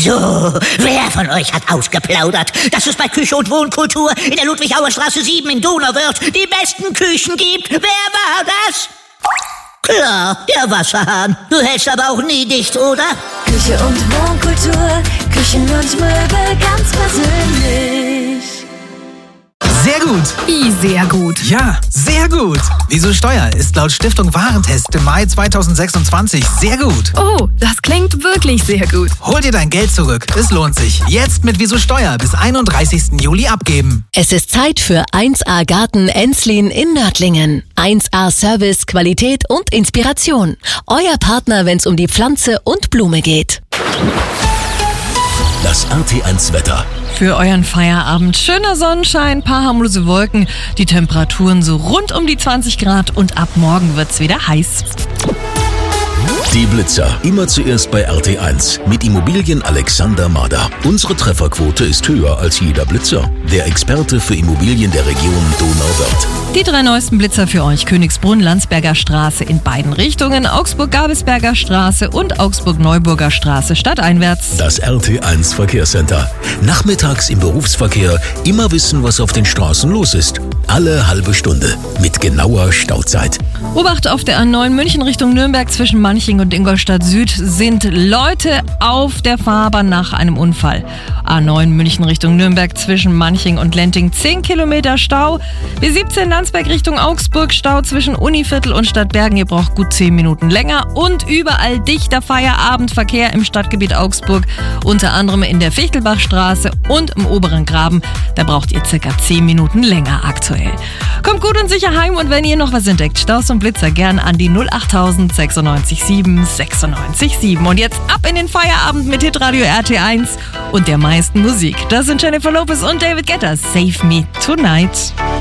So, wer von euch hat ausgeplaudert, dass es bei Küche und Wohnkultur in der Ludwig-Auer-Straße 7 in Donauwörth die besten Küchen gibt? Wer war das? Klar, der Wasserhahn. Du hältst aber auch nie dicht, oder? Küche und Wohnkultur, Küchen und Möbel ganz persönlich. Sehr gut. Wie sehr gut? Ja, sehr gut. Wieso Steuer ist laut Stiftung Warentest im Mai 2026 sehr gut. Oh, das klingt wirklich sehr gut. Hol dir dein Geld zurück. Es lohnt sich. Jetzt mit Wieso Steuer bis 31. Juli abgeben. Es ist Zeit für 1A Garten Enslin in Nördlingen. 1A Service, Qualität und Inspiration. Euer Partner, wenn es um die Pflanze und Blume geht. Das RT1 Wetter. Für euren Feierabend schöner Sonnenschein, paar harmlose Wolken, die Temperaturen so rund um die 20 Grad und ab morgen wird's wieder heiß. Die Blitzer. Immer zuerst bei RT1 mit Immobilien Alexander Mader. Unsere Trefferquote ist höher als jeder Blitzer. Der Experte für Immobilien der Region Donauwörth. Die 3 neuesten Blitzer für euch: Königsbrunn, Landsberger Straße in beiden Richtungen, Augsburg-Gabelsberger Straße und Augsburg-Neuburger Straße stadteinwärts. Das RT1 Verkehrscenter. Nachmittags im Berufsverkehr immer wissen, was auf den Straßen los ist. Alle halbe Stunde mit genauer Stauzeit. Obacht auf der A9 München Richtung Nürnberg zwischen Manching und Ingolstadt Süd sind Leute auf der Fahrbahn nach einem Unfall. A9 München Richtung Nürnberg zwischen Manching und Lenting 10 Kilometer Stau. B17 Landsberg Richtung Augsburg Stau zwischen Univiertel und Stadtbergen. Ihr braucht gut 10 Minuten länger und überall dichter Feierabendverkehr im Stadtgebiet Augsburg. Unter anderem in der Fichtelbachstraße und im Oberen Graben. Da braucht ihr circa 10 Minuten länger aktuell. Kommt gut und sicher heim und wenn ihr noch was entdeckt, Staus und Blitzer gern an die 08000 96 7 96 7. Und jetzt ab in den Feierabend mit Hitradio RT1 und der meisten Musik. Das sind Jennifer Lopez und David Guetta. Save Me Tonight.